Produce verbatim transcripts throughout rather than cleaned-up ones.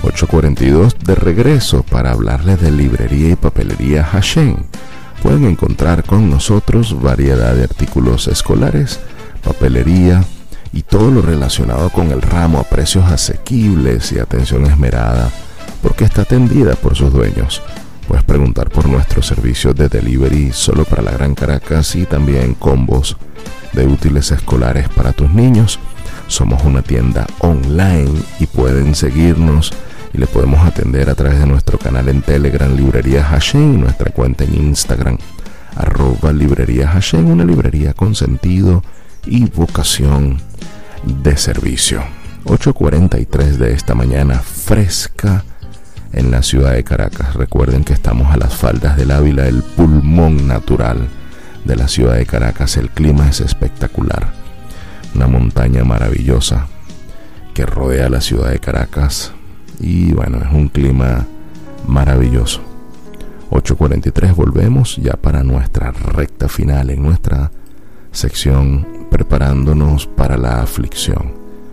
ocho cuarenta y dos de regreso para hablarles de librería y papelería Hashem. Pueden encontrar con nosotros variedad de artículos escolares, papelería y todo lo relacionado con el ramo a precios asequibles y atención esmerada, porque está atendida por sus dueños. Puedes preguntar por nuestros servicios de delivery solo para la Gran Caracas y también combos de útiles escolares para tus niños. Somos una tienda online y pueden seguirnos y le podemos atender a través de nuestro canal en Telegram, Librería Hashem, nuestra cuenta en Instagram, arroba Librería Hashem, una librería con sentido y vocación de servicio. ocho cuarenta y tres de esta mañana, fresca en la ciudad de Caracas. Recuerden que estamos a las faldas del Ávila, el pulmón natural de la ciudad de Caracas. El clima es espectacular. Una montaña maravillosa que rodea la ciudad de Caracas. Y bueno, es un clima maravilloso. ocho cuarenta y tres, volvemos ya para nuestra recta final en nuestra sección preparándonos para la aflicción.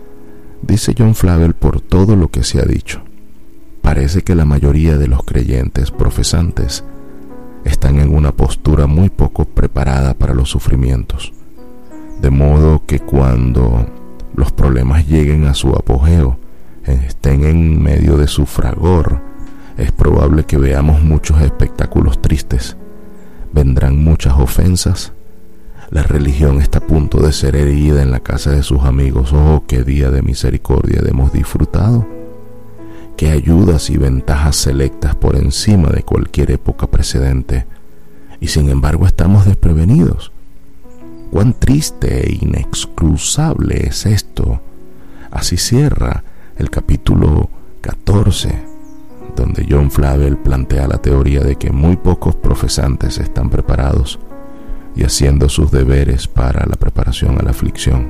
Dice John Flavel: por todo lo que se ha dicho, parece que la mayoría de los creyentes profesantes están en una postura muy poco preparada para los sufrimientos, de modo que cuando los problemas lleguen a su apogeo, estén en medio de su fragor, es probable que veamos muchos espectáculos tristes. Vendrán muchas ofensas. La religión está a punto de ser herida en la casa de sus amigos. Oh, qué día de misericordia hemos disfrutado. Qué ayudas y ventajas selectas por encima de cualquier época precedente. Y sin embargo estamos desprevenidos. Cuán triste e inexcusable es esto. Así cierra el capítulo catorce, donde John Flavel plantea la teoría de que muy pocos profesantes están preparados y haciendo sus deberes para la preparación a la aflicción.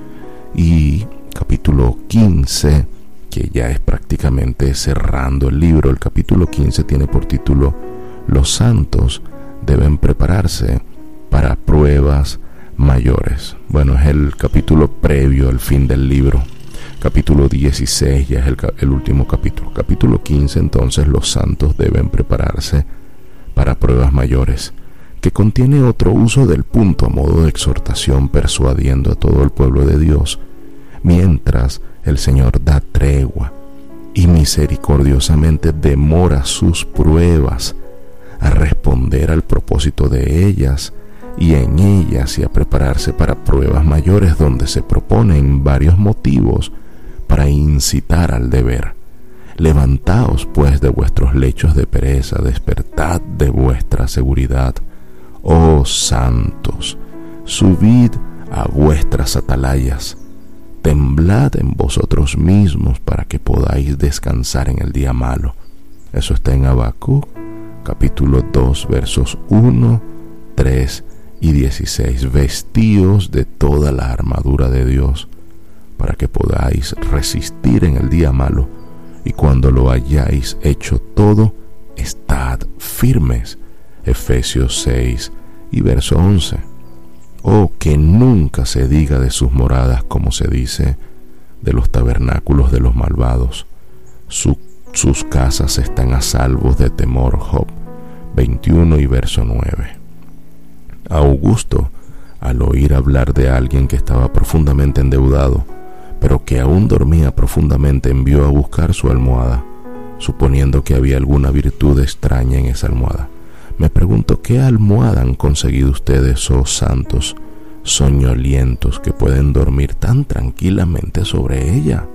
Y capítulo quince, que ya es prácticamente cerrando el libro, el capítulo quince tiene por título: los santos deben prepararse para pruebas mayores. Bueno, es el capítulo previo al fin del libro. Capítulo dieciséis ya es el, el último capítulo. Capítulo quince, entonces, los santos deben prepararse para pruebas mayores, que contiene otro uso del punto a modo de exhortación, persuadiendo a todo el pueblo de Dios, mientras el Señor da tregua y misericordiosamente demora sus pruebas, a responder al propósito de ellas y en ellas, y a prepararse para pruebas mayores, donde se proponen varios motivos para incitar al deber. Levantaos pues de vuestros lechos de pereza, despertad de vuestra seguridad, oh santos, subid a vuestras atalayas, temblad en vosotros mismos para que podáis descansar en el día malo. Eso está en Habacuc, capítulo dos, versos uno, tres y dieciséis. Vestíos de toda la armadura de Dios para que podáis resistir en el día malo, y cuando lo hayáis hecho todo, estad firmes. Efesios seis y verso once. Oh, que nunca se diga de sus moradas como se dice de los tabernáculos de los malvados. Su, sus casas están a salvo de temor. Job veintiuno y verso nueve. Augusto, al oír hablar de alguien que estaba profundamente endeudado, pero que aún dormía profundamente, envió a buscar su almohada, suponiendo que había alguna virtud extraña en esa almohada. Me pregunto, ¿qué almohada han conseguido ustedes, oh santos soñolientos, que pueden dormir tan tranquilamente sobre ella?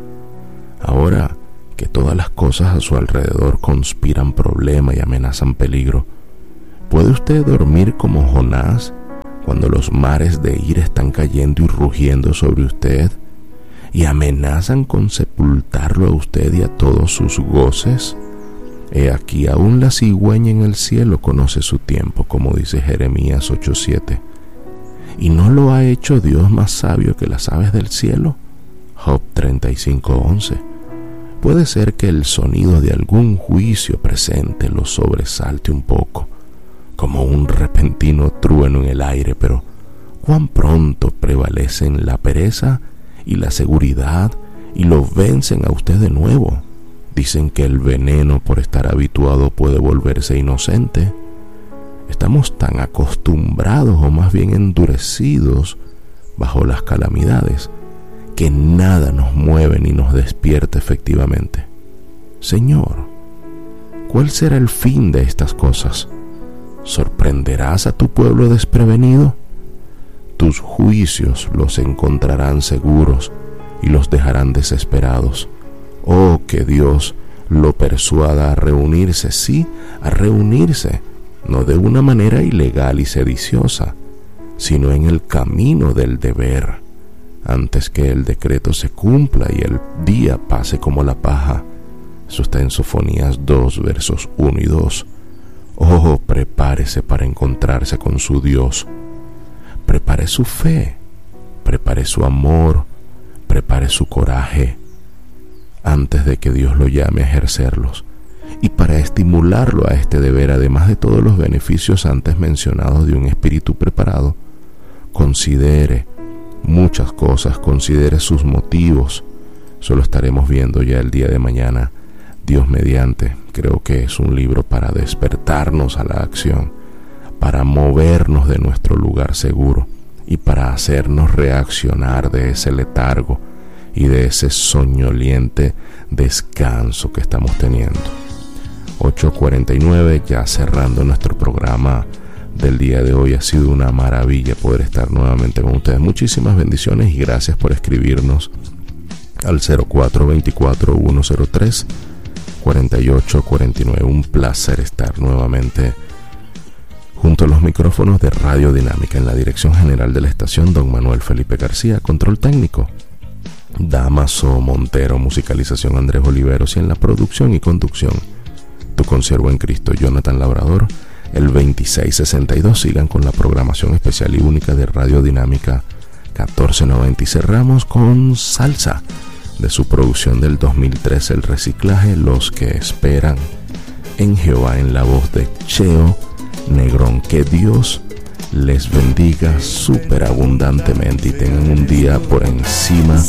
Ahora que todas las cosas a su alrededor conspiran problema y amenazan peligro, ¿puede usted dormir como Jonás cuando los mares de ira están cayendo y rugiendo sobre usted y amenazan con sepultarlo a usted y a todos sus goces? He aquí, aún la cigüeña en el cielo conoce su tiempo, como dice Jeremías ocho siete. ¿Y no lo ha hecho Dios más sabio que las aves del cielo? Job treinta y cinco once. Puede ser que el sonido de algún juicio presente lo sobresalte un poco, como un repentino trueno en el aire, pero cuán pronto prevalecen la pereza y la seguridad y lo vencen a usted de nuevo. Dicen que el veneno por estar habituado puede volverse inocente. Estamos tan acostumbrados o más bien endurecidos bajo las calamidades que nada nos mueve ni nos despierta efectivamente. Señor, ¿cuál será el fin de estas cosas? ¿Sorprenderás a tu pueblo desprevenido? Tus juicios los encontrarán seguros y los dejarán desesperados. Oh, que Dios lo persuada a reunirse, sí, a reunirse, no de una manera ilegal y sediciosa, sino en el camino del deber, antes que el decreto se cumpla y el día pase como la paja. Eso está en Sofonías dos, versos uno y dos. Oh, prepárese para encontrarse con su Dios. Prepare su fe, prepare su amor, prepare su coraje, antes de que Dios lo llame a ejercerlos. Y para estimularlo a este deber, además de todos los beneficios antes mencionados de un espíritu preparado, considere muchas cosas, considere sus motivos. Eso lo estaremos viendo ya el día de mañana, Dios mediante. Creo que es un libro para despertarnos a la acción, para movernos de nuestro lugar seguro y para hacernos reaccionar de ese letargo y de ese soñoliente descanso que estamos teniendo. ocho cuarenta y nueve, ya cerrando nuestro programa del día de hoy. Ha sido una maravilla poder estar nuevamente con ustedes. Muchísimas bendiciones y gracias por escribirnos al cero cuatro dos cuatro, uno cero tres, cuatro ocho cuatro nueve. Un placer estar nuevamente junto a los micrófonos de Radio Dinámica. En la dirección general de la estación, don Manuel Felipe García. Control técnico, Damaso Montero. Musicalización, Andrés Oliveros. Y en la producción y conducción, tu consiervo en Cristo, Jonathan Labrador. El veintiséis sesenta y dos. Sigan con la programación especial y única de Radio Dinámica catorce noventa. Y cerramos con salsa de su producción del dos mil trece, El Reciclaje, Los que Esperan en Jehová, en la voz de Cheo Negrón. Que Dios les bendiga superabundantemente y tengan un día por encima